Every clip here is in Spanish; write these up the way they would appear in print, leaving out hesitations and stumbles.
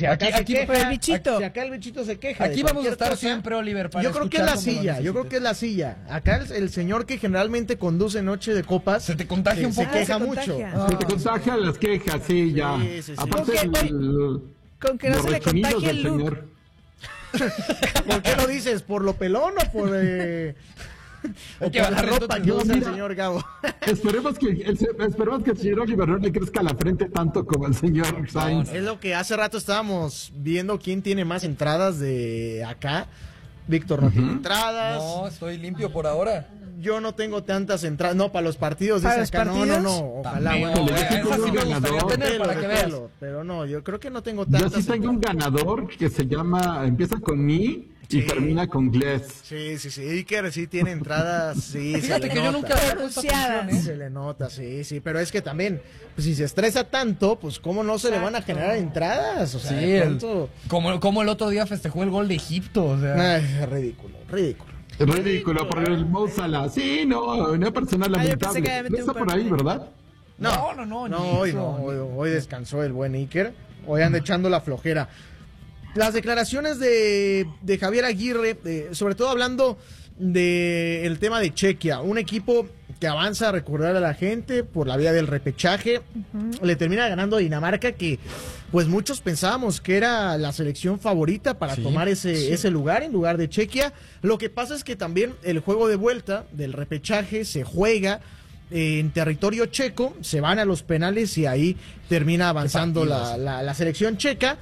Si acá se queja, el bichito. si acá el bichito se queja. Aquí vamos a estar siempre, Oliver, para yo creo que es la escuchar silla, yo creo que es la silla. Acá el señor que generalmente conduce Noche de Copas se te contagia un poco. se queja se mucho. contagia. Se te contagian las quejas, sí, ya. Sí. Aparte Con que no los se le rechinidos contagie el del look. señor. ¿Por qué lo dices? ¿Por lo pelón o por o que por la bajar ropa que entonces, usa el mira. señor Gabo? Esperemos que el señor Oliver no le crezca la frente tanto como el señor Sainz. Es lo que hace rato estábamos viendo quién tiene más entradas de acá. Víctor no tiene entradas. No, estoy limpio por ahora. Yo no tengo tantas entradas. No, para los partidos. ¿Para Dice los acá. partidos? No. Ojalá. También, Bueno, esa sí me gustaría ganador. tener para que veas. Pero no, yo creo que no tengo Yo tantas. sí tengo un ganador que se llama, empieza con Mi y Sí. termina con Gless. Sí. Iker sí tiene entradas. Sí, se Fíjate le que yo nota. nunca había puesto atención, ¿eh? Se le nota, sí. Pero es que también, pues, si se estresa tanto, pues cómo no se le van a generar entradas. O sea, Sí, de pronto... como el otro día festejó el gol de Egipto, o sea. Ay, ridículo. Es ridículo por el Mo Salah. Sí, no, una persona yo pensé que lamentable. había No metido está un por ahí, gol. ¿verdad? No, Hoy descansó el buen Iker. Hoy anda echando la flojera. Las declaraciones de Javier Aguirre, sobre todo hablando del tema de Chequia, un equipo que avanza a recordar a la gente por la vía del repechaje, le termina ganando a Dinamarca, que pues muchos pensábamos que era la selección favorita para tomar ese lugar en lugar de Chequia. Lo que pasa es que también el juego de vuelta del repechaje se juega en territorio checo, se van a los penales y ahí termina avanzando la selección checa.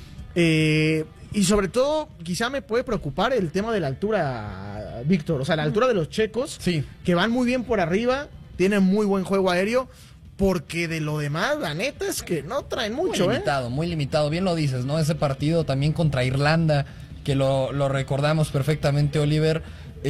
Y sobre todo, quizá me puede preocupar el tema de la altura, Víctor. O sea, la altura de los checos, Sí. que van muy bien por arriba, tienen muy buen juego aéreo, porque de lo demás, la neta es que no traen mucho, muy limitado, bien lo dices, ¿no? Ese partido también contra Irlanda, que lo recordamos perfectamente, Oliver,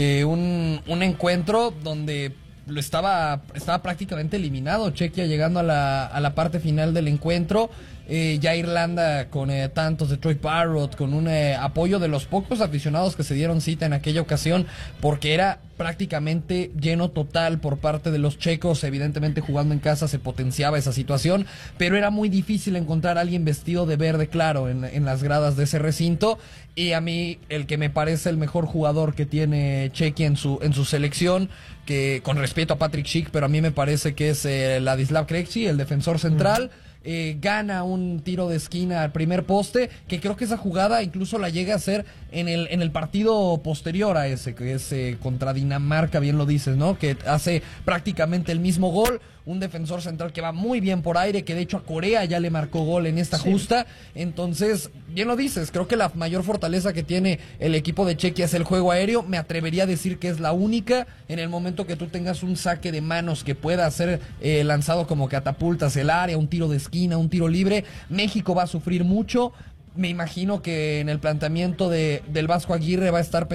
un encuentro donde estaba prácticamente eliminado Chequia llegando a la parte final del encuentro. Ya Irlanda con tantos de Troy Parrott, con un apoyo de los pocos aficionados que se dieron cita en aquella ocasión, porque era prácticamente lleno total por parte de los checos. Evidentemente jugando en casa se potenciaba esa situación, pero era muy difícil encontrar a alguien vestido de verde claro en las gradas de ese recinto. Y a mí el que me parece el mejor jugador que tiene Chequia en su selección, que con respeto a Patrick Schick, pero a mí me parece que es Ladislav Krejci, el defensor central. Gana un tiro de esquina al primer poste, que creo que esa jugada incluso la llega a hacer en el partido posterior a ese, que es contra Dinamarca, bien lo dices, ¿no? Que hace prácticamente el mismo gol, un defensor central que va muy bien por aire, que de hecho a Corea ya le marcó gol en esta justa. Entonces, bien lo dices, creo que la mayor fortaleza que tiene el equipo de Chequia es el juego aéreo. Me atrevería a decir que es la única. En el momento que tú tengas un saque de manos que pueda ser lanzado como catapultas el área, un tiro de esquina, un tiro libre, México va a sufrir mucho. Me imagino que en el planteamiento del Vasco Aguirre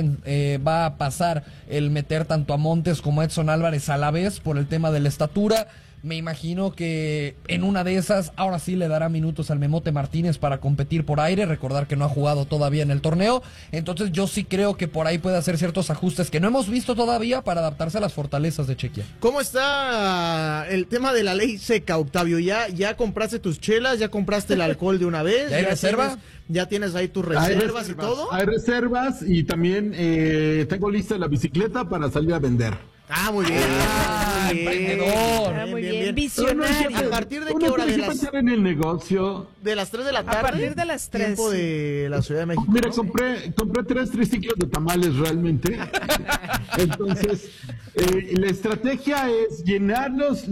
va a pasar el meter tanto a Montes como a Edson Álvarez a la vez por el tema de la estatura. Me imagino que en una de esas, ahora sí le dará minutos al Memote Martínez para competir por aire, recordar que no ha jugado todavía en el torneo. Entonces yo sí creo que por ahí puede hacer ciertos ajustes que no hemos visto todavía para adaptarse a las fortalezas de Chequia. ¿Cómo está el tema de la ley seca, Octavio? ¿Ya compraste tus chelas? ¿Ya compraste el alcohol de una vez? ¿Ya hay reserva? ¿Ya tienes ahí tus reservas y todo? Hay reservas y también tengo lista la bicicleta para salir a vender. Ah, muy bien. Emprendedor. Muy bien. Visionario. ¿A partir de qué hora? De pensar en el negocio. ¿De las 3 de la tarde? A partir de las 3. Tiempo de la Ciudad de México. Mira, ¿no? compré tres triciclos de tamales realmente. Entonces, la estrategia es llenar las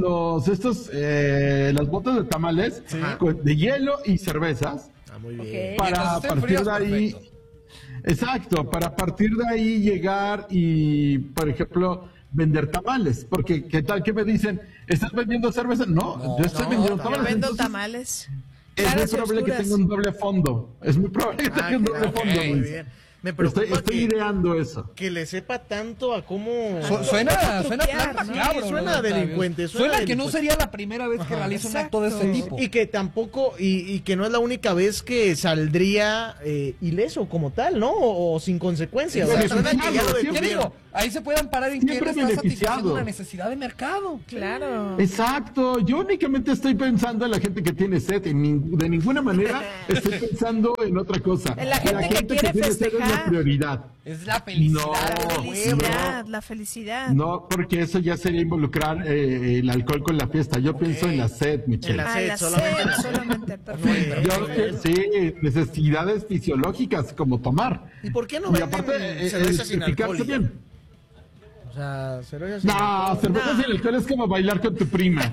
botas de tamales de hielo y cervezas. Ah, muy bien. Para a partir de ahí, exacto, para partir de ahí llegar y, por ejemplo, vender tamales, porque ¿qué tal que me dicen, ¿estás vendiendo cerveza? No, yo estoy vendiendo Yo tamales. vendo Entonces, tamales. es Claras muy y probable que oscuras. tenga un doble fondo. Es muy probable que tenga un doble fondo. Muy Luis. bien. Me preocupa Estoy ideando eso. que le sepa tanto a cómo... Suena plan truquear, ¿no? macabro, Sí, suena ¿no, Octavio? delincuente, Suena suena que no delincuente. sería la primera vez que realiza un acto de este Exacto. tipo. Y que tampoco, y que no es la única vez que saldría ileso como tal, ¿no? O sin consecuencias. O sea, Pero suena que ya lo siempre ¿Qué detuvieron. digo? ahí se pueden parar en Siempre quién está satisfaciendo beneficiado. una necesidad de mercado. Claro. Exacto, yo únicamente estoy pensando en la gente que tiene sed, de ninguna manera estoy pensando en otra cosa. En la gente que quiere tiene sed es la festejar. prioridad. Es la felicidad. No. La felicidad. No, porque eso ya sería involucrar el alcohol con la fiesta. Yo pienso en la sed, Michelle. En la Ah, sed, la solamente sed, la sed. solamente, perfecto. Sí, necesidades fisiológicas como tomar. ¿Y por qué no Y venden aparte, cerveza sin picarse alcohol? bien. O sea, cerveza sin No, alcohol. cerveza sin alcohol es como bailar con tu prima.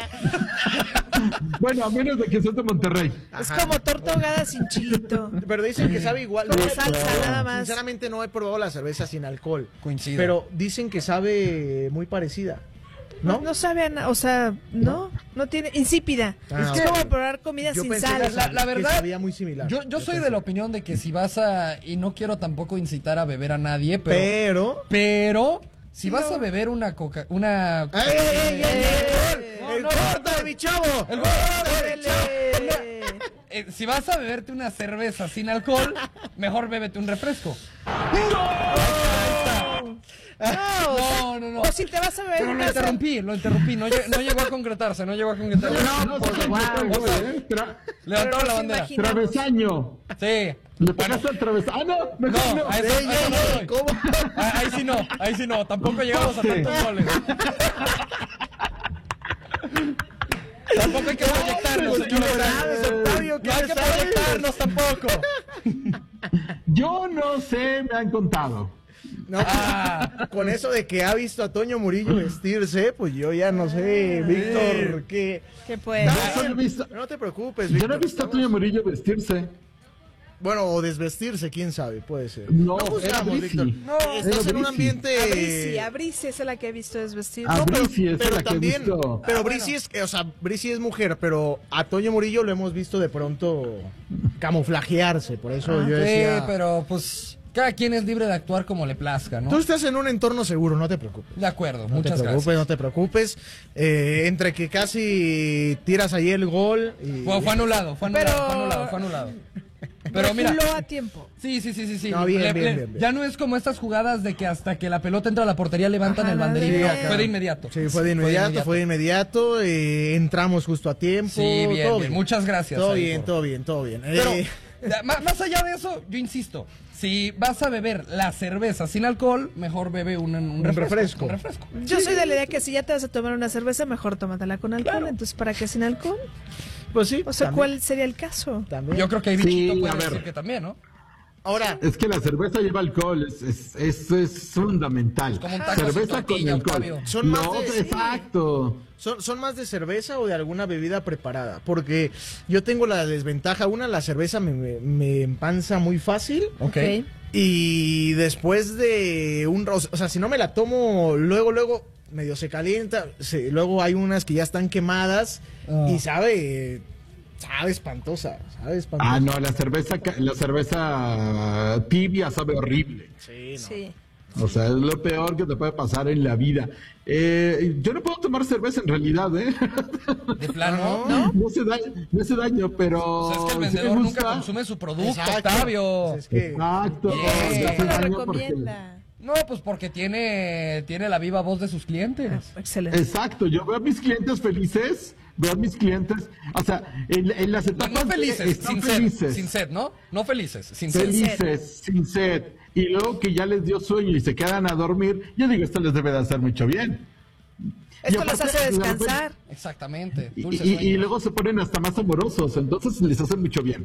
Bueno, a menos de que seas de Monterrey. Es Ajá. como torta ahogada sin chilito. Pero dicen que sabe igual. Como No, salsa, nada más. Sinceramente no he probado la cerveza sin alcohol. Coincido. Pero dicen que sabe muy parecida. ¿No? No sabe a o sea, no tiene, insípida. Ah, Es ok. como probar comida Yo sin pensé sal. que La verdad, que sabía muy similar. Yo soy de la opinión de que si vas a, y no quiero tampoco incitar a beber a nadie, pero si vas a beber una coca, una... ¡Ey, ey, ey, ey! ¡El No, corte de mi chavo! El- si vas a beberte una cerveza sin alcohol, mejor bébete un refresco. No. O si te vas a beber Pero una lo interrumpí, no llegó a concretarse, No, Levantó Pero la nos bandera. imaginamos. travesaño. Sí. Le pegaste al travesaño. Ah, no, mejor No, no. a eso Ey, ey, no ey, voy. ¿cómo? Ahí sí no, tampoco llegamos a tantos goles. Tampoco hay que proyectarnos, Pues, ¿qué señor le sabes, Octavio? ¿Qué No hay le que sabes? proyectarnos tampoco. Yo no sé, me han contado. No, con eso de que ha visto a Toño Murillo vestirse, pues yo ya no sé, Víctor, qué... Que puede. Yo solo he visto, No te preocupes, yo Víctor. no he visto a estamos- Toño Murillo vestirse. Bueno, o desvestirse, quién sabe, puede ser. No, juzgamos, era Brisi. Víctor. No, Estás en un Brisi. ambiente... A Brisi es la que he visto desvestir. Ah, No, pero Brisi es pero la que he también, visto. pero Brisi es, o sea, Brisi es mujer, pero a Toño Murillo lo hemos visto de pronto camuflajearse, por eso yo Sí, decía... pero pues cada quien es libre de actuar como le plazca, ¿no? Tú estás en un entorno seguro, no te preocupes. De acuerdo, No muchas te preocupes, gracias. no te preocupes. Entre que casi tiras ahí el gol y... Fue anulado. Pero mira, reculó a tiempo. sí. No, bien, bien. Ya no es como estas jugadas de que hasta que la pelota entra a la portería levantan el banderín. sí, No, acá. fue de inmediato. Sí, fue de inmediato. Entramos justo a tiempo. Sí, bien, todo bien. Muchas gracias. Todo ahí bien, por- todo bien. Pero, más allá de eso, yo insisto, si vas a beber la cerveza sin alcohol, mejor bebe un refresco. Un refresco. Yo soy de la idea que si ya te vas a tomar una cerveza, mejor tómatela con alcohol. Claro. Entonces, ¿para qué sin alcohol? pues sí. O sea, también, ¿cuál sería el caso? también. Yo creo que ahí Sí, Bichito a puede ver. decir que también, ¿no? Ahora, Es que la cerveza lleva alcohol, eso es fundamental. como un taco sin Cerveza con tortilla, alcohol. Octavio. Son más No, de- exacto. ¿son más de cerveza o de alguna bebida preparada? Porque yo tengo la desventaja. Una, la cerveza me empanza muy fácil. Ok. Y después de o sea, si no me la tomo luego medio se calienta, luego hay unas que ya están quemadas y sabe espantosa. Ah, no, la cerveza tibia sabe horrible. Sí, no. Sí. O sea, es lo peor que te puede pasar en la vida. Yo no puedo tomar cerveza en realidad, ¿eh? De plano. ¿No? No hace daño, pero... O sea, es que el sí me vendedor nunca gusta. consume su producto, Exacto. Octavio. Pues es que- Exacto. Bien. no hace ¿Quién lo daño porque- recomienda? No, pues porque tiene la viva voz de sus clientes. Excelente. Exacto, yo veo a mis clientes felices, o sea, en las No, etapas no felices, están sin felices. sed, sin sed, ¿no? No felices, sin sed. Felices, sin sed, y luego que ya les dio sueño y se quedan a dormir, yo digo, esto les debe de hacer mucho bien. Esto Y los aparte, hace de descansar. Exactamente. Y, Dulce y sueño. luego se ponen hasta más amorosos, entonces les hace mucho bien.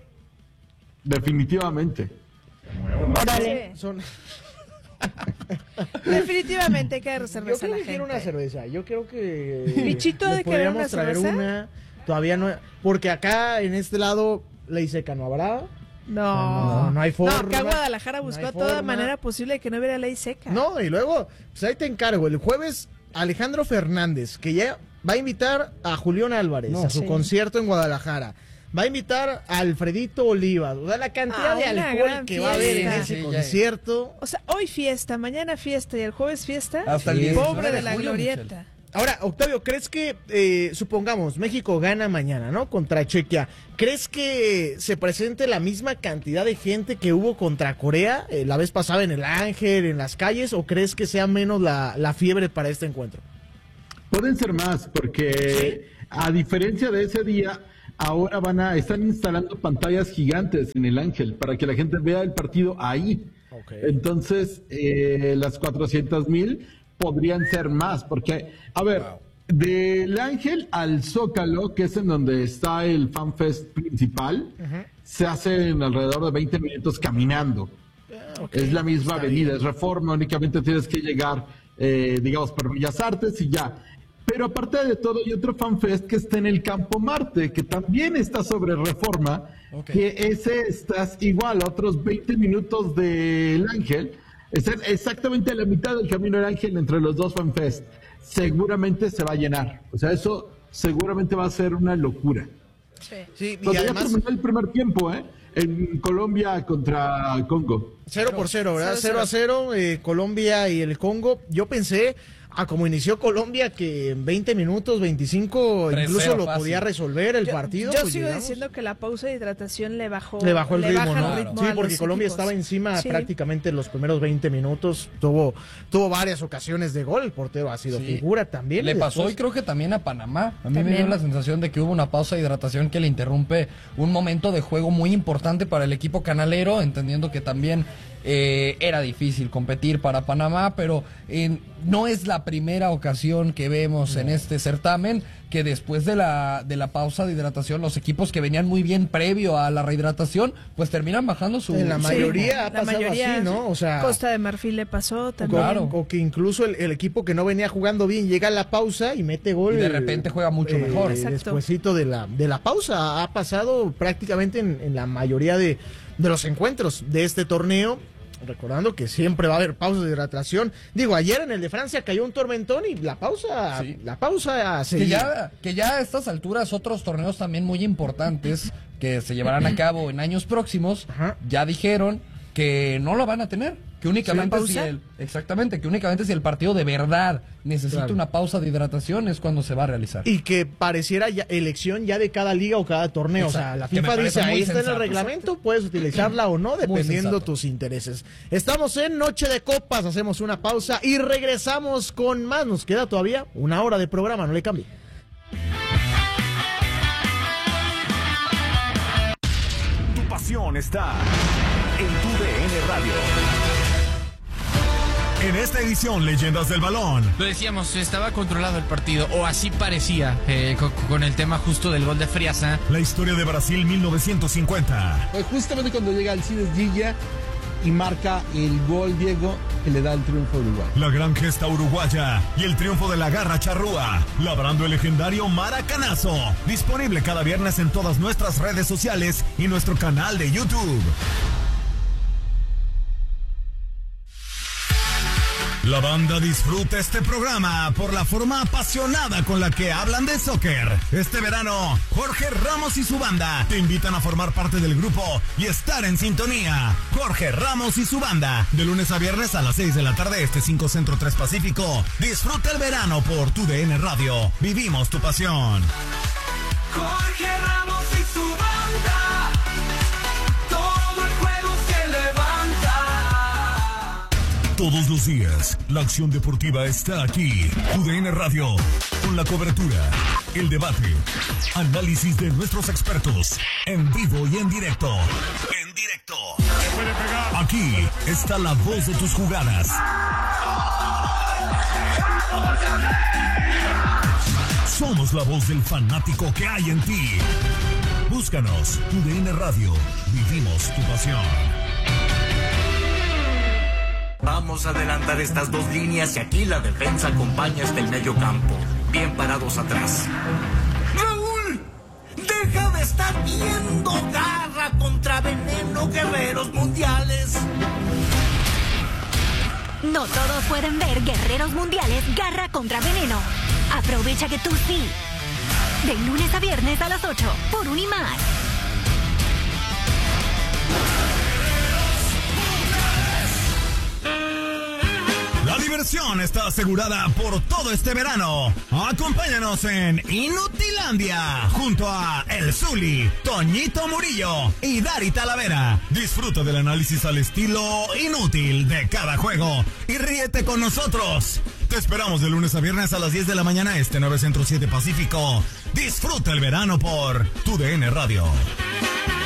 Definitivamente. Órale. Son... Definitivamente hay que dar Yo cerveza a creo la que quiero gente. una cerveza. Yo creo que. ¿Bichito le de querer podríamos una traer cerveza? una. Todavía no. Porque acá en este lado, ley seca no habrá. No hay forma. No, acá Guadalajara No buscó hay a toda forma. manera posible que no hubiera ley seca. No, y luego, pues ahí te encargo. El jueves, Alejandro Fernández, que ya va a invitar a Julián Álvarez a su sí. concierto en Guadalajara. Va a invitar a Alfredito Olivas. O sea, la cantidad de una alcohol gran que va a haber en fiesta. ese Sí, ya. concierto. O sea, hoy fiesta, mañana fiesta y el jueves fiesta. Hasta el Sí. 19 Pobre de la julio, glorieta. Michelle. Ahora, Octavio, ¿crees que, supongamos, México gana mañana, ¿no? Contra Chequia. ¿Crees que se presente la misma cantidad de gente que hubo contra Corea la vez pasada en el Ángel, en las calles? ¿O crees que sea menos la fiebre para este encuentro? Pueden ser más, porque a diferencia de ese día, ahora están instalando pantallas gigantes en el Ángel para que la gente vea el partido ahí. Okay. Entonces, las 400,000 podrían ser más, porque, a ver, del Ángel al Zócalo, que es en donde está el FanFest principal, se hacen alrededor de 20 minutos caminando. Okay. Es la misma avenida, es Reforma, únicamente tienes que llegar, digamos, por Bellas Artes y ya. Pero aparte de todo, hay otro FanFest que está en el Campo Marte, que también está sobre Reforma, que estás igual a otros 20 minutos del Ángel. Está exactamente a la mitad del camino del Ángel entre los dos FanFest. Seguramente se va a llenar. O sea, eso seguramente va a ser una locura. Sí, y además... además... ya terminó el primer tiempo, en Colombia contra Congo. 0-0, ¿verdad? 0-0, Colombia y el Congo. Yo pensé, como inició Colombia, que en 20 minutos, 25, incluso lo podía resolver el partido. Yo sigo diciendo que la pausa de hidratación le bajó el ritmo, ¿no? Sí, porque Colombia equipos. Estaba encima prácticamente en los primeros 20 minutos. Tuvo varias ocasiones de gol. El portero ha sido figura también. Le pasó y creo que también a Panamá. A mí me dio la sensación de que hubo una pausa de hidratación que le interrumpe un momento de juego muy importante para el equipo canalero, entendiendo que también era difícil competir para Panamá, pero no es la primera ocasión que vemos en este certamen que después de la pausa de hidratación, los equipos que venían muy bien previo a la rehidratación, pues terminan bajando su... En la mayoría ha pasado así, ¿no? O sea, Costa de Marfil le pasó también. Claro. O que incluso el equipo que no venía jugando bien llega a la pausa y mete gol. Y de repente juega mucho mejor. Despuésito de la pausa. Ha pasado prácticamente en la mayoría de los encuentros de este torneo. Recordando que siempre va a haber pausas de hidratación. Digo, ayer en el de Francia cayó un tormentón y la pausa seguía. Que ya a estas alturas otros torneos también muy importantes que se llevarán a cabo en años próximos, ya dijeron que no lo van a tener, que únicamente que únicamente si el partido de verdad necesita una pausa de hidratación es cuando se va a realizar. Y que pareciera ya elección ya de cada liga o cada torneo. Exacto. O sea, la FIFA dice, ahí está en el reglamento, puedes utilizarla o no, dependiendo tus intereses. Estamos en Noche de Copas, hacemos una pausa y regresamos con más. Nos queda todavía una hora de programa, no le cambie. Tu pasión está en tu DN Radio. En esta edición, Leyendas del Balón. Lo decíamos, estaba controlado el partido, o así parecía, con el tema justo del gol de Friasa. La historia de Brasil 1950. Pues justamente cuando llega Alcides Gilla y marca el gol, Diego, que le da el triunfo a Uruguay. La gran gesta uruguaya y el triunfo de la garra charrúa, labrando el legendario Maracanazo. Disponible cada viernes en todas nuestras redes sociales y nuestro canal de YouTube. La banda disfruta este programa por la forma apasionada con la que hablan de soccer. Este verano, Jorge Ramos y su banda te invitan a formar parte del grupo y estar en sintonía. Jorge Ramos y su banda, de lunes a viernes a las 6 de la tarde, 5 Centro 3 Pacífico. Disfruta el verano por tu DN Radio. Vivimos tu pasión. Jorge Ramos y su banda. Todo el juego se levanta. Todos los días, la acción deportiva está aquí. UDN Radio, con la cobertura, el debate, análisis de nuestros expertos, en vivo y en directo. En directo. Aquí está la voz de tus jugadas. Somos la voz del fanático que hay en ti. Búscanos, UDN Radio. Vivimos tu pasión. Vamos a adelantar estas dos líneas y aquí la defensa acompaña hasta el medio campo. Bien parados atrás. ¡Raúl! ¡Deja de estar viendo Garra contra Veneno, Guerreros Mundiales! No todos pueden ver Guerreros Mundiales Garra contra Veneno. Aprovecha que tú sí. De lunes a viernes a las 8 por Unimás. La diversión diversión está asegurada por todo este verano. Acompáñanos en Inutilandia junto a El Zuli, Toñito Murillo y Dari Talavera. Disfruta del análisis al estilo inútil de cada juego y ríete con nosotros. Te esperamos de lunes a viernes a las 10 de la mañana, 9 Centro 7 Pacífico. Disfruta el verano por tu DN Radio.